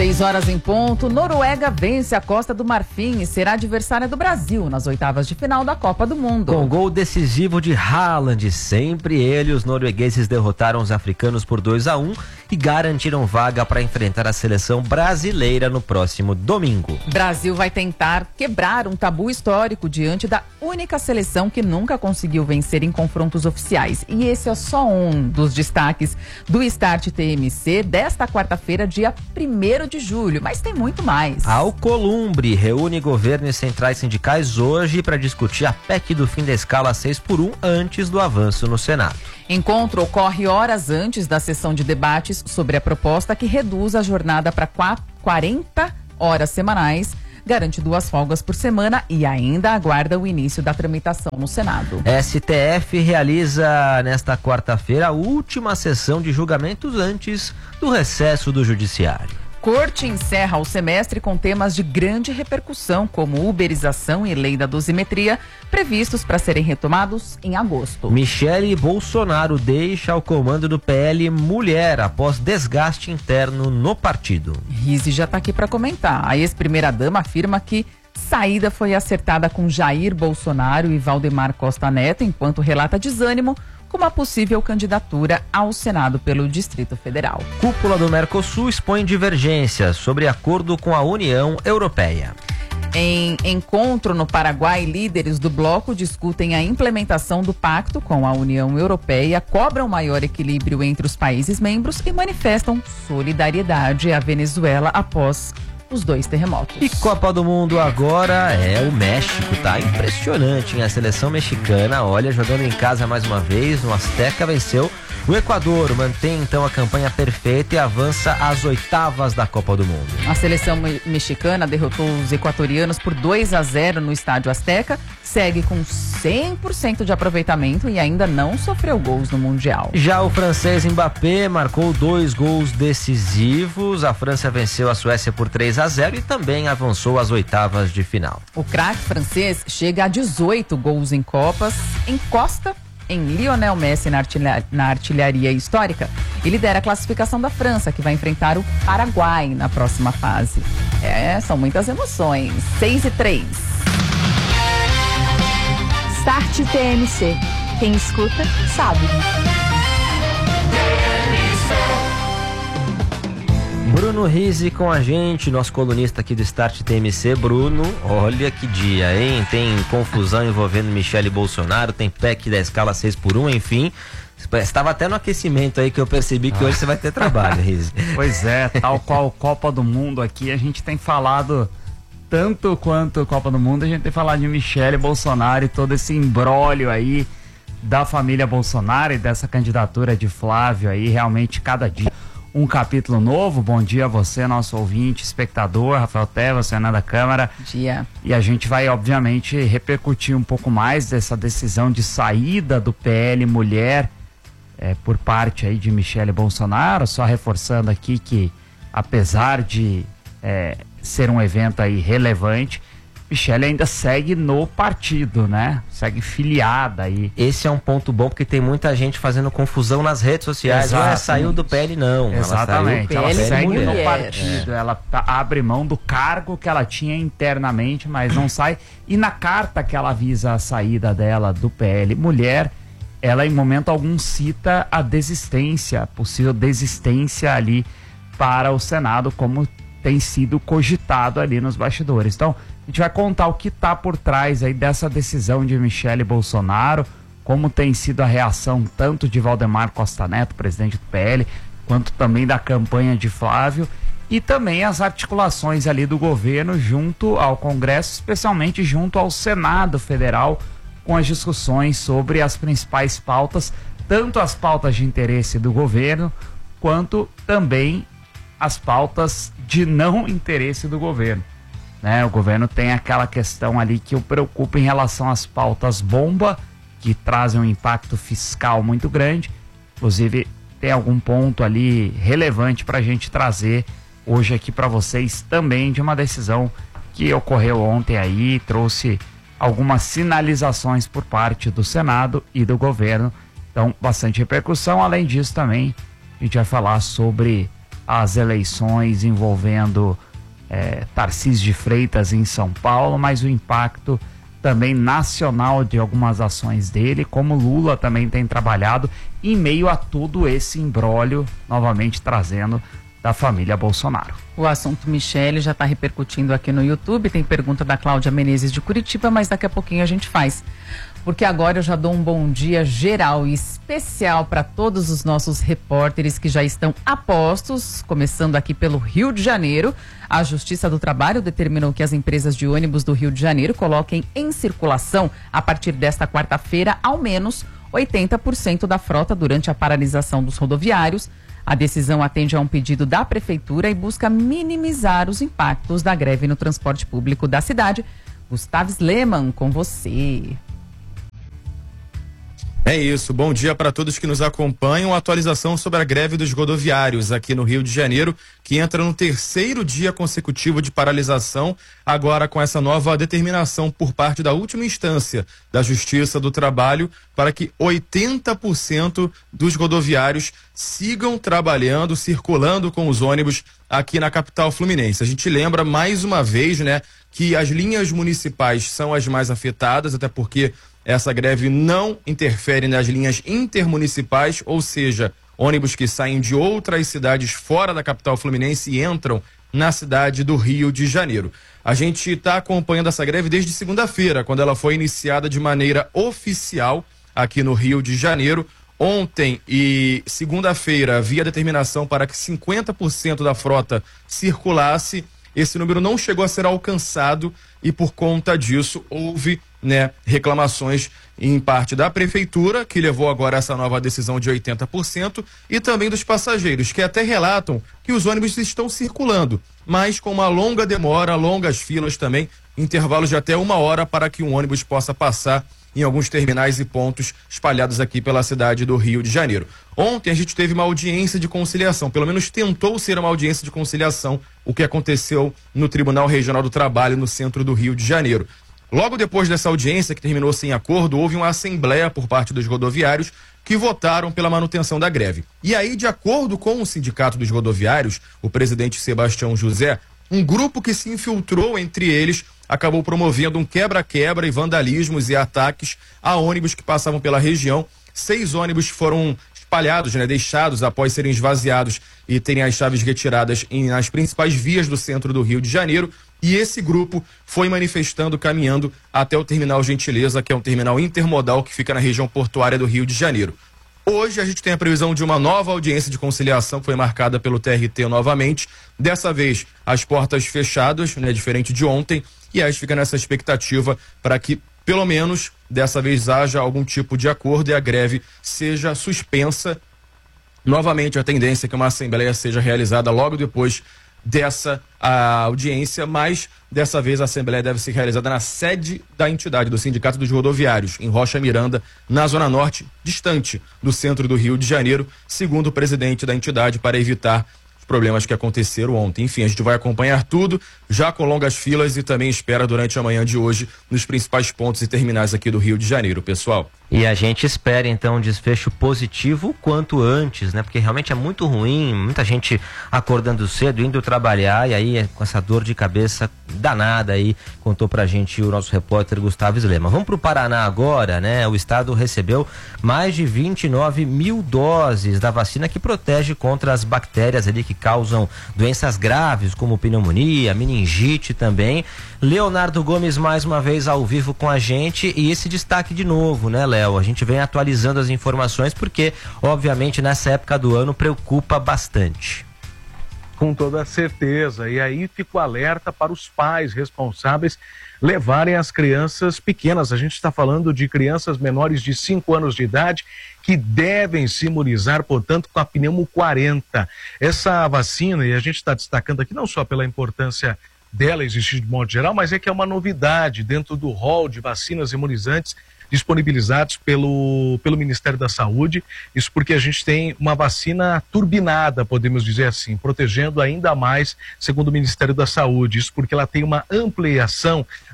6h em ponto, Noruega vence a Costa do Marfim e será adversária do Brasil nas oitavas de final da Copa do Mundo. Com gol decisivo de Haaland, sempre ele, os noruegueses derrotaram os africanos por 2-1 e garantiram vaga para enfrentar a seleção brasileira no próximo domingo. Brasil vai tentar quebrar um tabu histórico diante da única seleção que nunca conseguiu vencer em confrontos oficiais. E esse é só um dos destaques do Start TMC desta quarta-feira, dia 1º de julho, mas tem muito mais. Alcolumbre reúne governo e centrais sindicais hoje para discutir a PEC do fim da escala 6x1 antes do avanço no Senado. Encontro ocorre horas antes da sessão de debates sobre a proposta que reduz a jornada para 40 horas semanais, garante 2 folgas por semana e ainda aguarda o início da tramitação no Senado. STF realiza nesta quarta-feira a última sessão de julgamentos antes do recesso do Judiciário. Corte encerra o semestre com temas de grande repercussão, como uberização e lei da dosimetria, previstos para serem retomados em agosto. Michele Bolsonaro deixa o comando do PL Mulher após desgaste interno no partido. Rizzi já está aqui para comentar. A ex-primeira-dama afirma que saída foi acertada com Jair Bolsonaro e Valdemar Costa Neto, enquanto relata desânimo com uma possível candidatura ao Senado pelo Distrito Federal. Cúpula do Mercosul expõe divergências sobre acordo com a União Europeia. Em encontro no Paraguai, líderes do bloco discutem a implementação do pacto com a União Europeia, cobram maior equilíbrio entre os países membros e manifestam solidariedade à Venezuela após os 2 terremotos. E Copa do Mundo agora é o México, tá impressionante, hein? A seleção mexicana, olha, jogando em casa mais uma vez, no Azteca, venceu o Equador, mantém então a campanha perfeita e avança às oitavas da Copa do Mundo. A seleção mexicana derrotou os equatorianos por 2-0 no estádio Azteca, segue com 100% de aproveitamento e ainda não sofreu gols no Mundial. Já o francês Mbappé marcou 2 gols decisivos, a França venceu a Suécia por 3-0 e também avançou às oitavas de final. O craque francês chega a 18 gols em Copas, encosta em Lionel Messi na artilharia histórica e lidera a classificação da França, que vai enfrentar o Paraguai na próxima fase. São muitas emoções. 6-3. Start TMC. Quem escuta, sabe. Bruno Rizzi com a gente, nosso colunista aqui do Start TMC. Bruno, olha que dia, hein? Tem confusão envolvendo Michele Bolsonaro, tem PEC da escala 6x1, enfim. Estava até no aquecimento aí que eu percebi que hoje você vai ter trabalho, Rizzi. Pois é, tal qual Copa do Mundo aqui, a gente tem falado tanto quanto Copa do Mundo, a gente tem falado de Michele Bolsonaro e todo esse imbróglio aí da família Bolsonaro e dessa candidatura de Flávio aí, realmente cada dia um capítulo novo. Bom dia a você, nosso ouvinte, espectador, Rafael Teva, Fernanda Câmara. Bom dia. E a gente vai, obviamente, repercutir um pouco mais dessa decisão de saída do PL Mulher por parte aí de Michele Bolsonaro, só reforçando aqui que, apesar de ser um evento aí relevante, Michele ainda segue no partido, né? Segue filiada aí. Esse é um ponto bom, porque tem muita gente fazendo confusão nas redes sociais. Ela saiu do PL, não. Exatamente. Ela segue no mulher. partido. Ela abre mão do cargo que ela tinha internamente, mas não sai. E na carta que ela avisa a saída dela do PL Mulher, ela em momento algum cita a desistência, a possível desistência ali para o Senado, como tem sido cogitado ali nos bastidores. Então, a gente vai contar o que está por trás aí dessa decisão de Michele Bolsonaro, como tem sido a reação tanto de Valdemar Costa Neto, presidente do PL, quanto também da campanha de Flávio, e também as articulações ali do governo junto ao Congresso, especialmente junto ao Senado Federal, com as discussões sobre as principais pautas, tanto as pautas de interesse do governo, quanto também as pautas de não interesse do governo. O governo tem aquela questão ali que o preocupa em relação às pautas bomba, que trazem um impacto fiscal muito grande. Inclusive, tem algum ponto ali relevante para a gente trazer hoje aqui para vocês também, de uma decisão que ocorreu ontem aí, trouxe algumas sinalizações por parte do Senado e do governo. Então, bastante repercussão. Além disso, também a gente vai falar sobre as eleições envolvendo Tarcísio de Freitas em São Paulo, mas o impacto também nacional de algumas ações dele, como Lula também tem trabalhado em meio a todo esse imbróglio, novamente trazendo da família Bolsonaro. O assunto Michele já está repercutindo aqui no YouTube, tem pergunta da Cláudia Menezes de Curitiba, mas daqui a pouquinho a gente faz. Porque agora eu já dou um bom dia geral e especial para todos os nossos repórteres que já estão a postos, começando aqui pelo Rio de Janeiro. A Justiça do Trabalho determinou que as empresas de ônibus do Rio de Janeiro coloquem em circulação, a partir desta quarta-feira, ao menos 80% da frota durante a paralisação dos rodoviários. A decisão atende a um pedido da Prefeitura e busca minimizar os impactos da greve no transporte público da cidade. Gustavo Sleman, com você. É isso, bom dia para todos que nos acompanham. Atualização sobre a greve dos rodoviários aqui no Rio de Janeiro, que entra no 3º dia consecutivo de paralisação, agora com essa nova determinação por parte da última instância da Justiça do Trabalho para que 80% dos rodoviários sigam trabalhando, circulando com os ônibus aqui na capital fluminense. A gente lembra mais uma vez, né, que as linhas municipais são as mais afetadas, até porque essa greve não interfere nas linhas intermunicipais, ou seja, ônibus que saem de outras cidades fora da capital fluminense e entram na cidade do Rio de Janeiro. A gente está acompanhando essa greve desde segunda-feira, quando ela foi iniciada de maneira oficial aqui no Rio de Janeiro. Ontem e segunda-feira havia determinação para que 50% da frota circulasse. Esse número não chegou a ser alcançado e por conta disso houve, né, reclamações em parte da prefeitura, que levou agora essa nova decisão de 80%, e também dos passageiros, que até relatam que os ônibus estão circulando, mas com uma longa demora, longas filas também, intervalos de até 1 hora para que um ônibus possa passar em alguns terminais e pontos espalhados aqui pela cidade do Rio de Janeiro. Ontem a gente teve uma audiência de conciliação, pelo menos tentou ser uma audiência de conciliação, o que aconteceu no Tribunal Regional do Trabalho no centro do Rio de Janeiro. Logo depois dessa audiência, que terminou sem acordo, houve uma assembleia por parte dos rodoviários que votaram pela manutenção da greve. E aí, de acordo com o Sindicato dos Rodoviários, o presidente Sebastião José, um grupo que se infiltrou entre eles acabou promovendo um quebra-quebra e vandalismos e ataques a ônibus que passavam pela região. 6 ônibus foram espalhados, né, deixados após serem esvaziados e terem as chaves retiradas nas principais vias do centro do Rio de Janeiro. E esse grupo foi manifestando, caminhando até o Terminal Gentileza, que é um terminal intermodal que fica na região portuária do Rio de Janeiro. Hoje a gente tem a previsão de uma nova audiência de conciliação que foi marcada pelo TRT novamente. Dessa vez, as portas fechadas, né, diferente de ontem, e aí fica nessa expectativa para que, pelo menos, dessa vez haja algum tipo de acordo e a greve seja suspensa. Novamente, a tendência é que uma assembleia seja realizada logo depois dessa audiência, mas dessa vez a assembleia deve ser realizada na sede da entidade, do Sindicato dos Rodoviários, em Rocha Miranda, na Zona Norte, distante do centro do Rio de Janeiro, segundo o presidente da entidade, para evitar os problemas que aconteceram ontem. Enfim, a gente vai acompanhar tudo, já com longas filas, e também espera durante a manhã de hoje nos principais pontos e terminais aqui do Rio de Janeiro, pessoal. E a gente espera então um desfecho positivo quanto antes, né? Porque realmente é muito ruim, muita gente acordando cedo, indo trabalhar, e aí com essa dor de cabeça danada aí, contou pra gente o nosso repórter Gustavo Sleman. Vamos pro Paraná agora, né? O estado recebeu mais de 29 mil doses da vacina que protege contra as bactérias ali que causam doenças graves, como pneumonia, meningite também. Leonardo Gomes mais uma vez ao vivo com a gente, e esse destaque de novo, né, Léo? A gente vem atualizando as informações porque, obviamente, nessa época do ano preocupa bastante. Com toda certeza, e aí fica o alerta para os pais responsáveis levarem as crianças pequenas. A gente está falando de crianças menores de 5 anos de idade que devem se imunizar, portanto, com a pneumo 40. Essa vacina, e a gente está destacando aqui não só pela importância dela existir de modo geral, mas é que é uma novidade dentro do rol de vacinas imunizantes disponibilizados pelo Ministério da Saúde. Isso porque a gente tem uma vacina turbinada, podemos dizer assim, protegendo ainda mais, segundo o Ministério da Saúde. Isso porque ela tem uma ampliação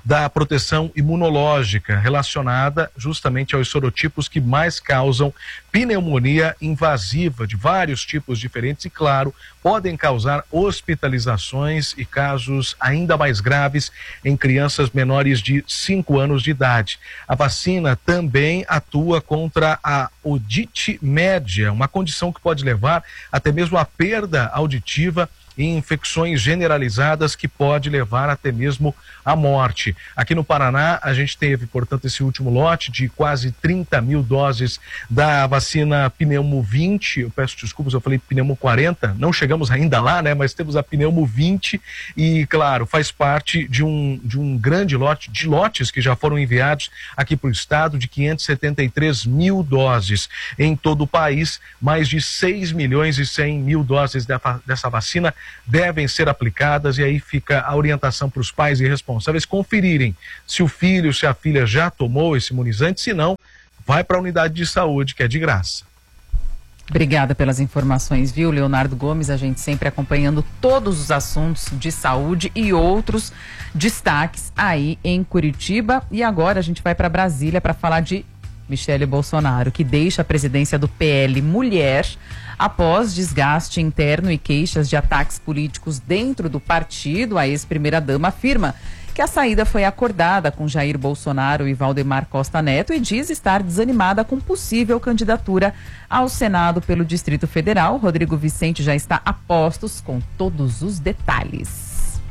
da proteção imunológica relacionada justamente aos sorotipos que mais causam pneumonia invasiva de vários tipos diferentes e, claro, podem causar hospitalizações e casos ainda mais graves em crianças menores de 5 anos de idade. A vacina também atua contra a otite média, uma condição que pode levar até mesmo à perda auditiva e infecções generalizadas que pode levar até mesmo à morte. Aqui no Paraná, a gente teve, portanto, esse último lote de quase 30 mil doses da vacina Pneumo 20, eu peço desculpas, eu falei Pneumo 40, não chegamos ainda lá, né, mas temos a Pneumo 20 e, claro, faz parte de um grande lote, de lotes que já foram enviados aqui para o estado, de 573 mil doses. Em todo o país, mais de 6 milhões e 100 mil doses dessa vacina devem ser aplicadas, e aí fica a orientação para os pais e responsáveis conferirem se o filho, se a filha já tomou esse imunizante. Se não, vai para a unidade de saúde, que é de graça. Obrigada pelas informações, viu, Leonardo Gomes? A gente sempre acompanhando todos os assuntos de saúde e outros destaques aí em Curitiba. E agora a gente vai para Brasília para falar de Michele Bolsonaro, que deixa a presidência do PL Mulher após desgaste interno e queixas de ataques políticos dentro do partido. A ex-primeira-dama afirma que a saída foi acordada com Jair Bolsonaro e Valdemar Costa Neto e diz estar desanimada com possível candidatura ao Senado pelo Distrito Federal. Rodrigo Vicente já está a postos com todos os detalhes.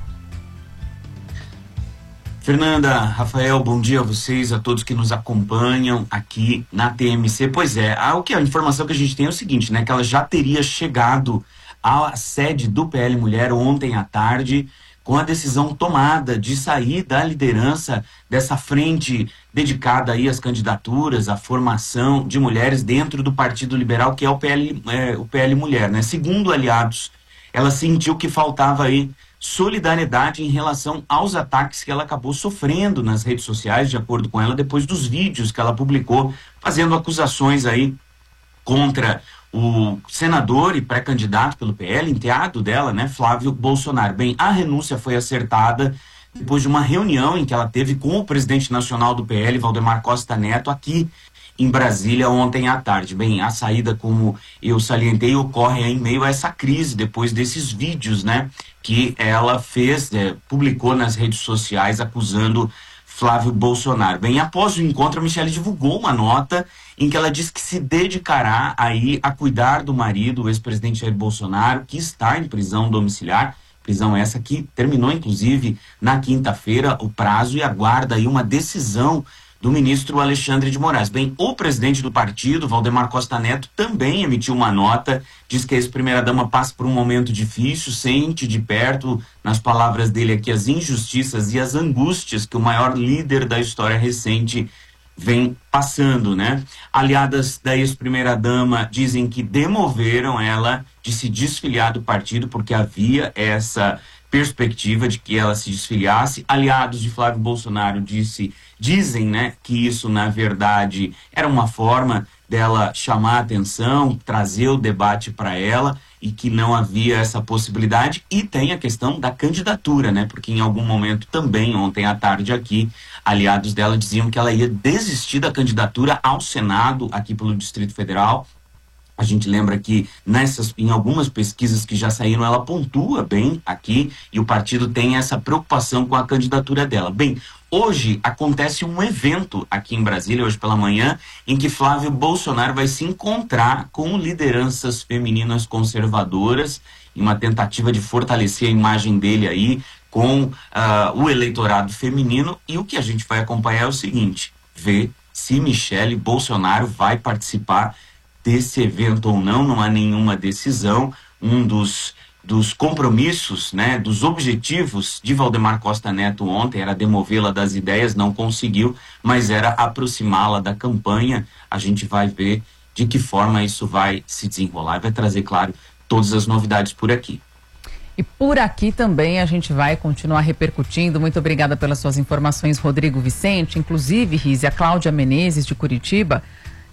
Fernanda, Rafael, bom dia a vocês, a todos que nos acompanham aqui na TMC. Pois é, a informação que a gente tem é o seguinte, né, que ela já teria chegado à sede do PL Mulher ontem à tarde, com a decisão tomada de sair da liderança dessa frente dedicada aí às candidaturas, à formação de mulheres dentro do Partido Liberal, que é o PL Mulher, né? Segundo aliados, ela sentiu que faltava aí solidariedade em relação aos ataques que ela acabou sofrendo nas redes sociais, de acordo com ela, depois dos vídeos que ela publicou, fazendo acusações aí contra o senador e pré-candidato pelo PL, enteado dela, né, Flávio Bolsonaro. Bem, a renúncia foi acertada depois de uma reunião em que ela teve com o presidente nacional do PL, Valdemar Costa Neto, aqui em Brasília ontem à tarde. Bem, a saída, como eu salientei, ocorre em meio a essa crise, depois desses vídeos, né, que ela fez, publicou nas redes sociais acusando Flávio Bolsonaro. Bem, após o encontro, a Michele divulgou uma nota em que ela diz que se dedicará aí a cuidar do marido, o ex-presidente Jair Bolsonaro, que está em prisão domiciliar, prisão essa que terminou, inclusive, na quinta-feira, o prazo, e aguarda aí uma decisão do ministro Alexandre de Moraes. Bem, o presidente do partido, Valdemar Costa Neto, também emitiu uma nota, diz que a ex-primeira-dama passa por um momento difícil, sente de perto, nas palavras dele aqui, as injustiças e as angústias que o maior líder da história recente vem passando, né? Aliadas da ex-primeira-dama dizem que demoveram ela de se desfiliar do partido porque havia essa perspectiva de que ela se desfiliasse. Aliados de Flávio Bolsonaro dizem, né, que isso na verdade era uma forma dela chamar a atenção, trazer o debate para ela e que não havia essa possibilidade. E tem a questão da candidatura, né, porque em algum momento também ontem à tarde aqui, aliados dela diziam que ela ia desistir da candidatura ao Senado aqui pelo Distrito Federal. A gente lembra que em algumas pesquisas que já saíram, ela pontua bem aqui e o partido tem essa preocupação com a candidatura dela. Bem, hoje acontece um evento aqui em Brasília, hoje pela manhã, em que Flávio Bolsonaro vai se encontrar com lideranças femininas conservadoras em uma tentativa de fortalecer a imagem dele aí com o eleitorado feminino. E o que a gente vai acompanhar é o seguinte: ver se Michele Bolsonaro vai participar desse evento ou não. Não há nenhuma decisão. Um dos compromissos, né, dos objetivos de Valdemar Costa Neto ontem era demovê-la das ideias, não conseguiu, mas era aproximá-la da campanha. A gente vai ver de que forma isso vai se desenrolar, vai trazer, claro, todas as novidades por aqui. E por aqui também a gente vai continuar repercutindo. Muito obrigada pelas suas informações, Rodrigo Vicente. Inclusive, Rizzi, a Cláudia Menezes, de Curitiba,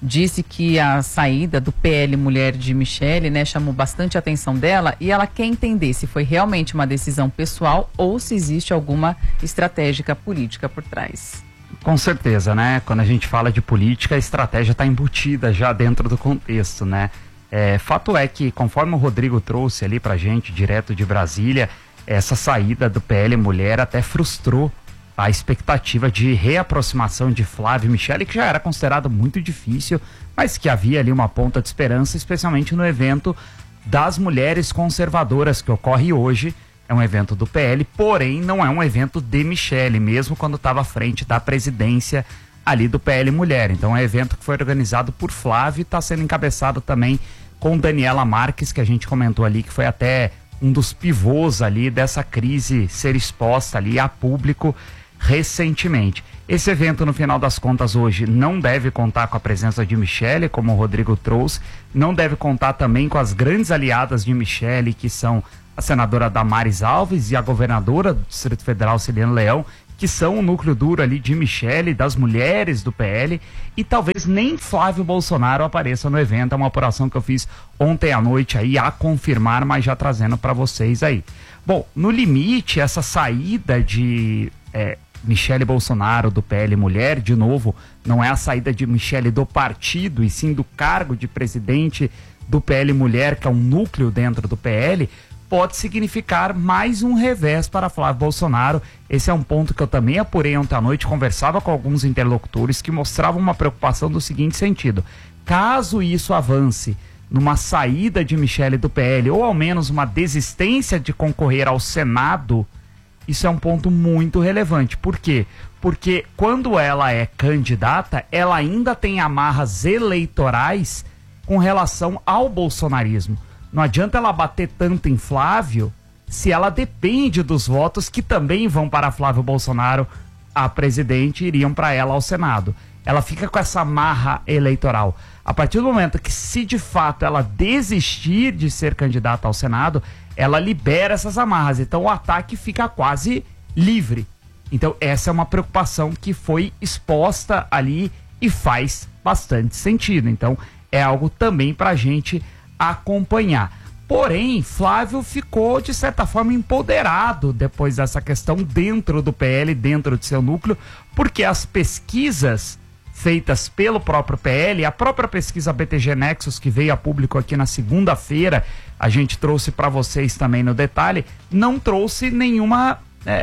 disse que a saída do PL Mulher de Michele, né, chamou bastante a atenção dela e ela quer entender se foi realmente uma decisão pessoal ou se existe alguma estratégia política por trás. Com certeza, né? Quando a gente fala de política, a estratégia está embutida já dentro do contexto, né? Fato é que, conforme o Rodrigo trouxe ali pra gente, direto de Brasília, essa saída do PL Mulher até frustrou a expectativa de reaproximação de Flávio e Michele, que já era considerado muito difícil, mas que havia ali uma ponta de esperança, especialmente no evento das mulheres conservadoras que ocorre hoje. É um evento do PL, porém não é um evento de Michele, mesmo quando estava à frente da presidência ali do PL Mulher. Então é um evento que foi organizado por Flávio e está sendo encabeçado também com Daniela Marques, que a gente comentou ali, que foi até um dos pivôs ali dessa crise ser exposta ali a público recentemente. Esse evento, no final das contas, hoje não deve contar com a presença de Michele, como o Rodrigo trouxe, não deve contar também com as grandes aliadas de Michele, que são a senadora Damares Alves e a governadora do Distrito Federal, Celiane Leão, que são o núcleo duro ali de Michele, das mulheres do PL, e talvez nem Flávio Bolsonaro apareça no evento. É uma apuração que eu fiz ontem à noite aí, a confirmar, mas já trazendo para vocês aí. Bom, no limite, essa saída de Michele Bolsonaro do PL Mulher, de novo, não é a saída de Michele do partido, e sim do cargo de presidente do PL Mulher, que é um núcleo dentro do PL, pode significar mais um revés para Flávio Bolsonaro. Esse é um ponto que eu também apurei ontem à noite, conversava com alguns interlocutores que mostravam uma preocupação do seguinte sentido: caso isso avance numa saída de Michele do PL, ou ao menos uma desistência de concorrer ao Senado, isso é um ponto muito relevante. Por quê? Porque quando ela é candidata, ela ainda tem amarras eleitorais com relação ao bolsonarismo. Não adianta ela bater tanto em Flávio se ela depende dos votos que também vão para Flávio Bolsonaro, a presidente, e iriam para ela ao Senado. Ela fica com essa marra eleitoral. A partir do momento que, se de fato ela desistir de ser candidata ao Senado, ela libera essas amarras. Então o ataque fica quase livre. Então essa é uma preocupação que foi exposta ali e faz bastante sentido. Então é algo também para a gente acompanhar. Porém, Flávio ficou, de certa forma, empoderado depois dessa questão dentro do PL, dentro de seu núcleo, porque as pesquisas feitas pelo próprio PL, a própria pesquisa BTG Nexus, que veio a público aqui na segunda-feira, a gente trouxe para vocês também no detalhe, não trouxe nenhuma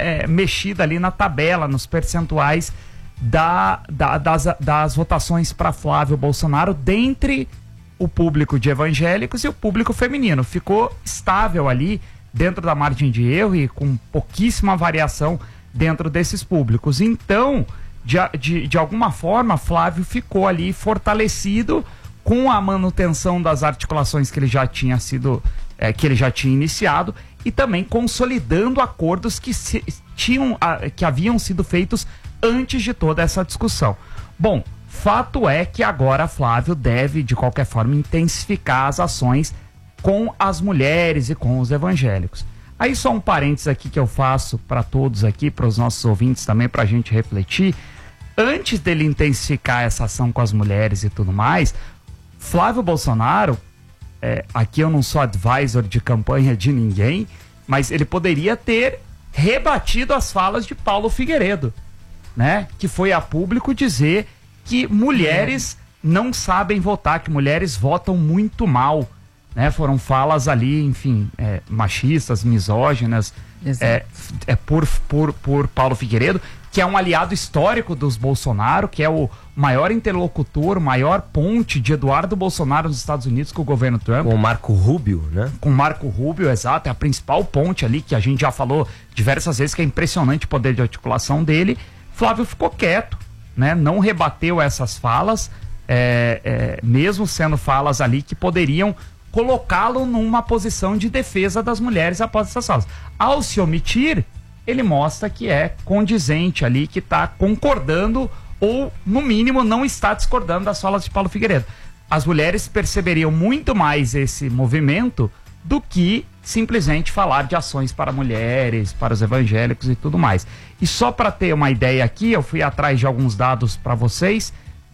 mexida ali na tabela, nos percentuais das votações para Flávio Bolsonaro, dentre o público de evangélicos e o público feminino. Ficou estável ali dentro da margem de erro e com pouquíssima variação dentro desses públicos. Então, de alguma forma, Flávio ficou ali fortalecido com a manutenção das articulações que ele já tinha iniciado, e também consolidando acordos que haviam sido feitos antes de toda essa discussão. Bom, fato é que agora Flávio deve, de qualquer forma, intensificar as ações com as mulheres e com os evangélicos. Aí só um parênteses aqui que eu faço para todos aqui, para os nossos ouvintes também, para a gente refletir. Antes dele intensificar essa ação com as mulheres e tudo mais, Flávio Bolsonaro, aqui eu não sou advisor de campanha de ninguém, mas ele poderia ter rebatido as falas de Paulo Figueiredo, né? Que foi a público dizer que mulheres não sabem votar, que mulheres votam muito mal, né? Foram falas ali, enfim, machistas, misóginas, por Paulo Figueiredo, que é um aliado histórico dos Bolsonaro, que é o maior interlocutor, maior ponte de Eduardo Bolsonaro nos Estados Unidos com o governo Trump. Com o Marco Rubio, né? Com o Marco Rubio, exato, é a principal ponte ali, que a gente já falou diversas vezes, que é impressionante o poder de articulação dele. Flávio ficou quieto, né? Não rebateu essas falas, mesmo sendo falas ali que poderiam colocá-lo numa posição de defesa das mulheres após essas falas. Ao se omitir, ele mostra que é condizente ali, que está concordando ou, no mínimo, não está discordando das falas de Paulo Figueiredo. As mulheres perceberiam muito mais esse movimento do que simplesmente falar de ações para mulheres, para os evangélicos e tudo mais. E só para ter uma ideia aqui, eu fui atrás de alguns dados para vocês,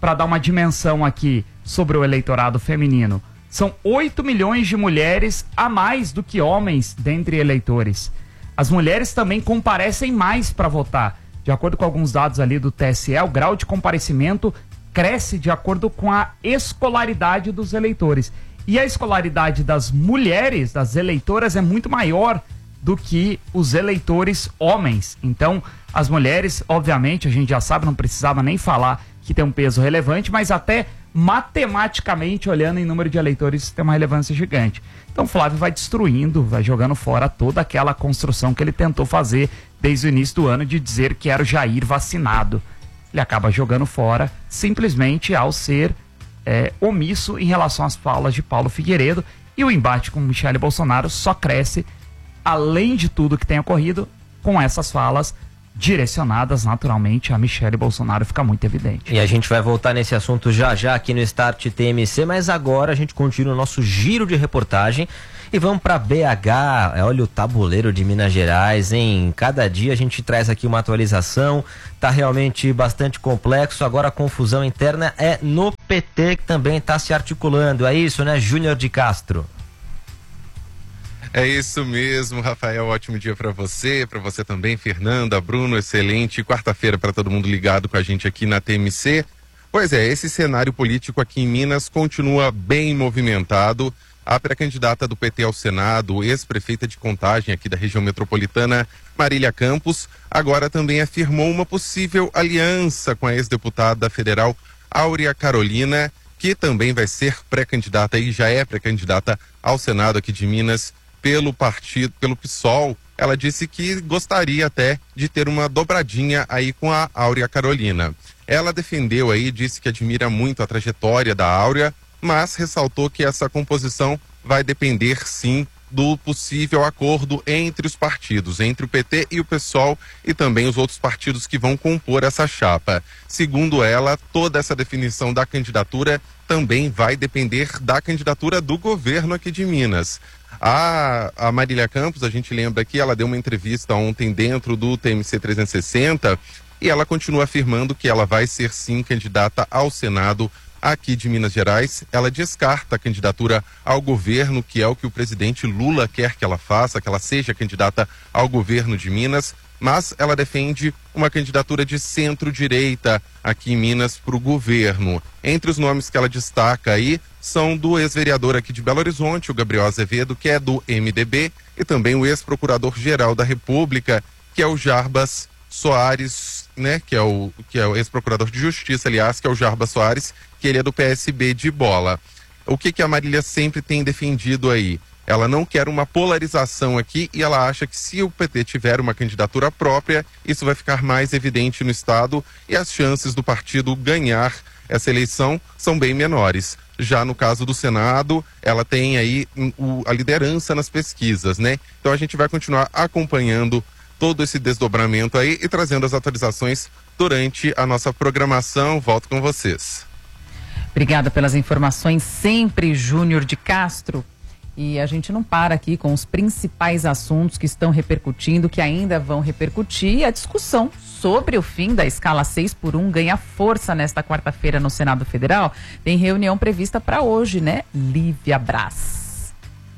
para dar uma dimensão aqui sobre o eleitorado feminino, são 8 milhões de mulheres a mais do que homens dentre eleitores. As mulheres também comparecem mais para votar. De acordo com alguns dados ali do TSE, o grau de comparecimento cresce de acordo com a escolaridade dos eleitores. E a escolaridade das mulheres, das eleitoras, é muito maior do que os eleitores homens. Então, as mulheres, obviamente, a gente já sabe, não precisava nem falar que tem um peso relevante, mas até matematicamente, olhando em número de eleitores, tem uma relevância gigante. Então, Flávio vai destruindo, vai jogando fora toda aquela construção que ele tentou fazer desde o início do ano de dizer que era o Jair vacinado. Ele acaba jogando fora simplesmente ao ser omisso em relação às falas de Paulo Figueiredo, e o embate com Michele Bolsonaro só cresce, além de tudo que tem ocorrido, com essas falas direcionadas naturalmente a Michele Bolsonaro, fica muito evidente. E a gente vai voltar nesse assunto já aqui no Start TMC, mas agora a gente continua o nosso giro de reportagem e vamos para BH. Olha o tabuleiro de Minas Gerais, hein? Cada dia a gente traz aqui uma atualização, tá realmente bastante complexo. Agora a confusão interna é no PT, que também está se articulando. É isso, né, Júnior de Castro? É isso mesmo, Rafael, ótimo dia para você também, Fernanda, Bruno, excelente quarta-feira para todo mundo ligado com a gente aqui na TMC. Pois é, esse cenário político aqui em Minas continua bem movimentado. A pré-candidata do PT ao Senado, ex-prefeita de Contagem aqui da região metropolitana, Marília Campos, agora também afirmou uma possível aliança com a ex-deputada federal Áurea Carolina, que também vai ser pré-candidata e já é pré-candidata ao Senado aqui de Minas, pelo partido, pelo PSOL. Ela disse que gostaria até de ter uma dobradinha aí com a Áurea Carolina. Ela defendeu aí, disse que admira muito a trajetória da Áurea, mas ressaltou que essa composição vai depender sim do possível acordo entre os partidos, entre o PT e o PSOL e também os outros partidos que vão compor essa chapa. Segundo ela, toda essa definição da candidatura também vai depender da candidatura do governo aqui de Minas. A Marília Campos, a gente lembra que ela deu uma entrevista ontem dentro do TMC 360 e ela continua afirmando que ela vai ser sim candidata ao Senado aqui de Minas Gerais. Ela descarta a candidatura ao governo, que é o que o presidente Lula quer que ela faça, que ela seja candidata ao governo de Minas, mas ela defende uma candidatura de centro-direita aqui em Minas para o governo. Entre os nomes que ela destaca aí são do ex-vereador aqui de Belo Horizonte, o Gabriel Azevedo, que é do MDB, e também o ex-procurador-geral da República, que é o Jarbas Soares, né, que é o ex-procurador de Justiça, aliás, que é o Jarbas Soares, que ele é do PSB de Bola. O que a Marília sempre tem defendido aí? Ela não quer uma polarização aqui e ela acha que se o PT tiver uma candidatura própria, isso vai ficar mais evidente no estado e as chances do partido ganhar essa eleição são bem menores. Já no caso do Senado, ela tem aí a liderança nas pesquisas, né? Então a gente vai continuar acompanhando todo esse desdobramento aí e trazendo as atualizações durante a nossa programação. Volto com vocês. Obrigada pelas informações sempre, Júnior de Castro. E a gente não para aqui com os principais assuntos que estão repercutindo, que ainda vão repercutir. E a discussão sobre o fim da escala 6x1 ganha força nesta quarta-feira no Senado Federal. Tem reunião prevista para hoje, né? Lívia Braz.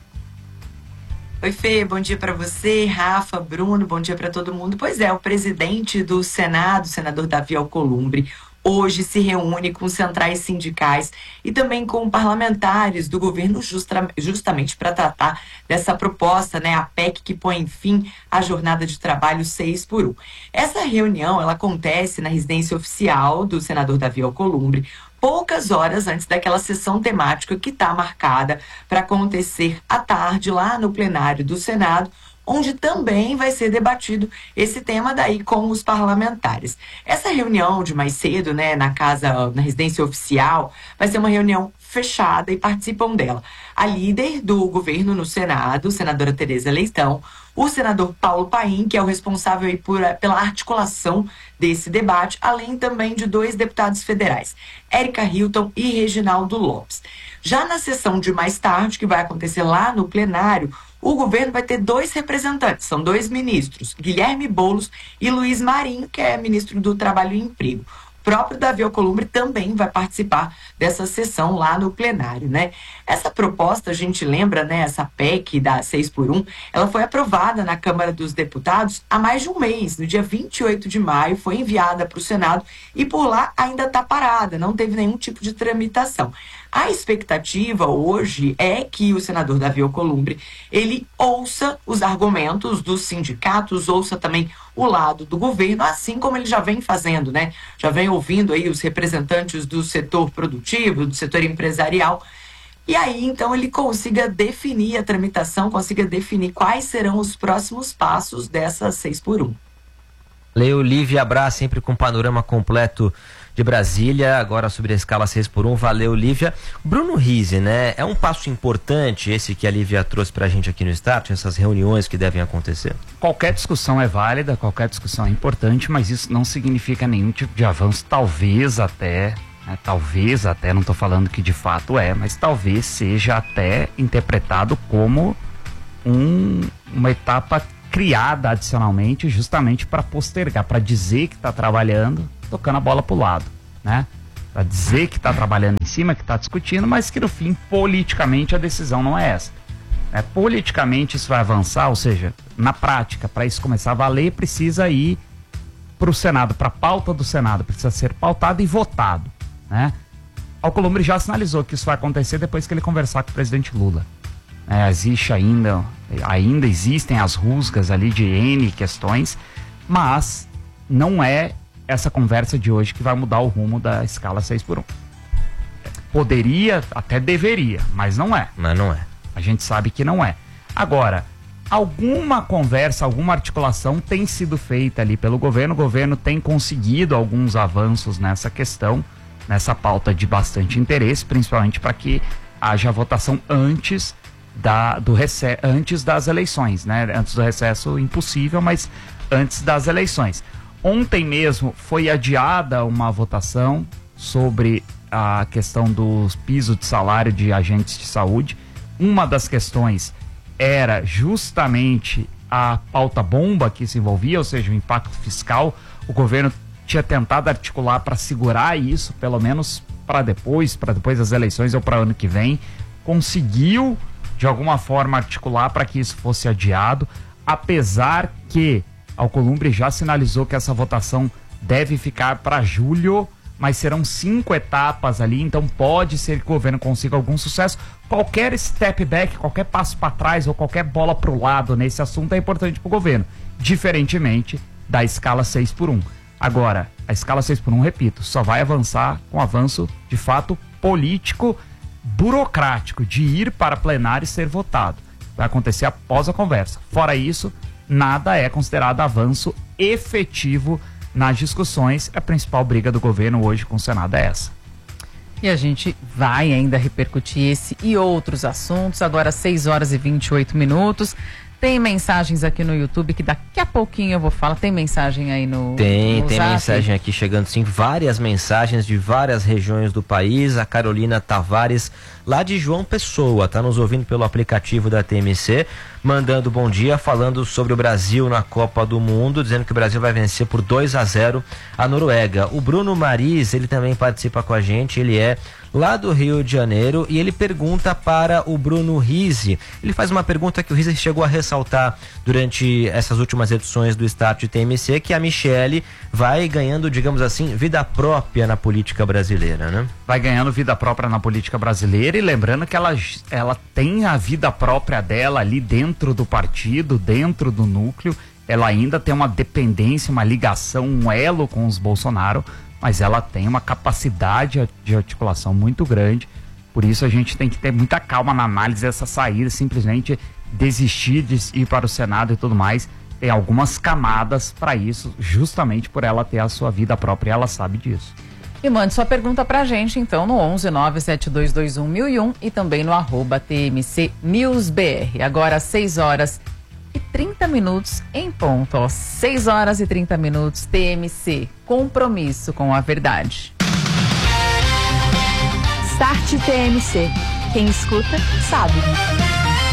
Oi, Fê, bom dia para você, Rafa, Bruno, bom dia para todo mundo. Pois é, o presidente do Senado, o senador Davi Alcolumbre, hoje se reúne com centrais sindicais e também com parlamentares do governo justamente para tratar dessa proposta, né, a PEC que põe fim à jornada de trabalho 6x1. Essa reunião, ela acontece na residência oficial do senador Davi Alcolumbre, poucas horas antes daquela sessão temática que está marcada para acontecer à tarde lá no plenário do Senado, onde também vai ser debatido esse tema daí com os parlamentares. Essa reunião de mais cedo, né, na residência oficial, vai ser uma reunião fechada e participam dela a líder do governo no Senado, senadora Tereza Leitão, o senador Paulo Paim, que é o responsável aí pela articulação desse debate, além também de 2 deputados federais, Érica Hilton e Reginaldo Lopes. Já na sessão de mais tarde, que vai acontecer lá no plenário, o governo vai ter 2 representantes, são 2 ministros, Guilherme Boulos e Luiz Marinho, que é ministro do Trabalho e Emprego. O próprio Davi Alcolumbre também vai participar dessa sessão lá no plenário, né? Essa proposta, a gente lembra, né, essa PEC da 6x1, ela foi aprovada na Câmara dos Deputados há mais de um mês. No dia 28 de maio foi enviada para o Senado e por lá ainda está parada, não teve nenhum tipo de tramitação. A expectativa hoje é que o senador Davi Alcolumbre, ele ouça os argumentos dos sindicatos, ouça também o lado do governo, assim como ele já vem fazendo, né? Já vem ouvindo aí os representantes do setor produtivo, do setor empresarial, e aí então ele consiga definir a tramitação, consiga definir quais serão os próximos passos dessa 6x1. Leo Lívia Brás, sempre com panorama completo de Brasília, agora sobre a escala 6x1. Valeu, Lívia. Bruno Rizzi, né? É um passo importante esse que a Lívia trouxe pra gente aqui no Start, essas reuniões que devem acontecer? Qualquer discussão é válida, qualquer discussão é importante, mas isso não significa nenhum tipo de avanço, talvez até, não estou falando que de fato é, mas talvez seja até interpretado como uma etapa criada adicionalmente justamente para postergar, para dizer que está trabalhando, tocando a bola para o lado, né? Para dizer que está trabalhando em cima, que está discutindo, mas que no fim, politicamente, a decisão não é essa. Politicamente isso vai avançar, ou seja, na prática, para isso começar a valer, precisa ir para o Senado, para a pauta do Senado, precisa ser pautado e votado, né? Alcolumbre já sinalizou que isso vai acontecer depois que ele conversar com o presidente Lula. Existe ainda existem as rusgas ali de N questões, mas não é essa conversa de hoje que vai mudar o rumo da escala 6x1. Poderia, até deveria, mas não é. Mas não é. A gente sabe que não é. Agora, alguma conversa, alguma articulação tem sido feita ali pelo governo. O governo tem conseguido alguns avanços nessa questão, nessa pauta de bastante interesse, principalmente para que haja votação antes das eleições, né? Antes do recesso, impossível, mas antes das eleições. Ontem mesmo foi adiada uma votação sobre a questão dos pisos de salário de agentes de saúde. Uma das questões era justamente a pauta bomba que se envolvia, ou seja, o impacto fiscal. O governo tinha tentado articular para segurar isso, pelo menos para depois das eleições ou para o ano que vem. Conseguiu de alguma forma articular para que isso fosse adiado, apesar que Alcolumbre já sinalizou que essa votação deve ficar para julho, mas serão 5 etapas ali, então pode ser que o governo consiga algum sucesso. Qualquer step back, qualquer passo para trás ou qualquer bola para o lado nesse assunto é importante para o governo, diferentemente da escala 6x1. Agora, a escala 6x1, repito, só vai avançar com avanço de fato político, burocrático, de ir para plenário e ser votado. Vai acontecer após a conversa. Fora isso, nada é considerado avanço efetivo nas discussões. A principal briga do governo hoje com o Senado é essa. E a gente vai ainda repercutir esse e outros assuntos. Agora 6h28. Tem mensagens aqui no YouTube que daqui a pouquinho eu vou falar. Tem mensagem aí no Tem Zap? mensagem aqui chegando, sim, várias mensagens de várias regiões do país. A Carolina Tavares, lá de João Pessoa, tá nos ouvindo pelo aplicativo da TMC, mandando bom dia, falando sobre o Brasil na Copa do Mundo, dizendo que o Brasil vai vencer por 2-0 a Noruega. O Bruno Mariz, ele também participa com a gente, ele é lá do Rio de Janeiro e ele pergunta para o Bruno Rizzi. Ele faz uma pergunta que o Rizzi chegou a ressaltar durante essas últimas edições do Start TMC, que a Michele vai ganhando, digamos assim, vida própria na política brasileira, né? Vai ganhando vida própria na política brasileira, e lembrando que ela tem a vida própria dela ali dentro do partido, dentro do núcleo. Ela ainda tem uma dependência, uma ligação, um elo com os Bolsonaro, mas ela tem uma capacidade de articulação muito grande. Por isso a gente tem que ter muita calma na análise dessa saída, simplesmente desistir de ir para o Senado e tudo mais. Tem algumas camadas para isso, justamente por ela ter a sua vida própria, e ela sabe disso. E mande sua pergunta pra gente, então, no 11-97221-1001 e também no @TMC NewsBR. Agora 6h30 em ponto, 6h30, TMC, compromisso com a verdade. Start TMC. Quem escuta, sabe.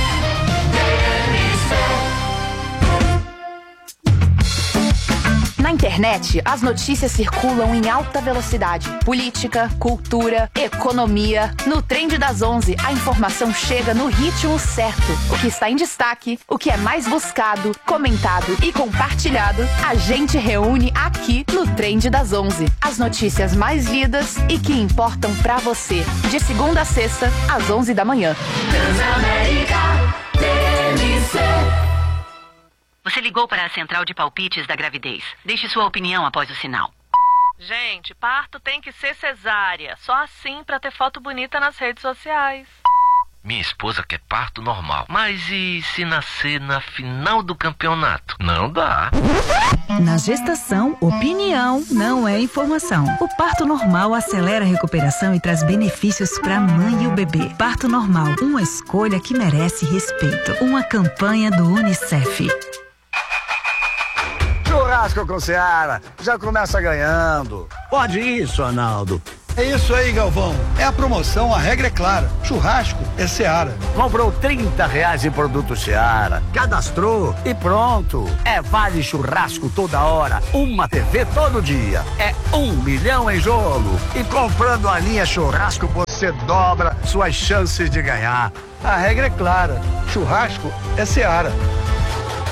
Na internet, as notícias circulam em alta velocidade. Política, cultura, economia. No Trend das 11, a informação chega no ritmo certo. O que está em destaque, o que é mais buscado, comentado e compartilhado, a gente reúne aqui no Trend das 11. As notícias mais lidas e que importam pra você. De segunda a sexta, às 11 da manhã. Transamérica TMC. Você ligou para a central de palpites da gravidez. Deixe sua opinião após o sinal. Gente, parto tem que ser cesárea. Só assim pra ter foto bonita nas redes sociais. Minha esposa quer parto normal. Mas e se nascer na final do campeonato? Não dá. Na gestação, opinião não é informação. O parto normal acelera a recuperação e traz benefícios para a mãe e o bebê. Parto normal, uma escolha que merece respeito. Uma campanha do UNICEF. Churrasco com Seara, já começa ganhando. Pode isso, Arnaldo. É isso aí, Galvão. É a promoção, a regra é clara. Churrasco é Seara. Comprou R$30 em produto Seara, cadastrou e pronto. É vale churrasco toda hora, uma TV todo dia. É 1 milhão em jogo. E comprando a linha churrasco, você dobra suas chances de ganhar. A regra é clara. Churrasco é Seara.